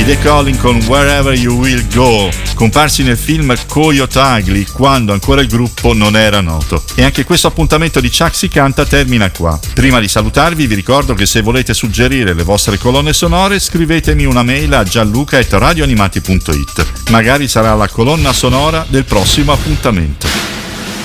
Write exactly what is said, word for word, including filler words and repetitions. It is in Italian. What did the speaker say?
i The Calling con Wherever You Will Go, comparsi nel film Coyote Ugly quando ancora il gruppo non era noto. E anche questo appuntamento di Chuck si canta termina qua. Prima di salutarvi vi ricordo che se volete suggerire le vostre colonne sonore scrivetemi una mail a gianluca chiocciola radioanimati punto it. Magari sarà la colonna sonora del prossimo appuntamento.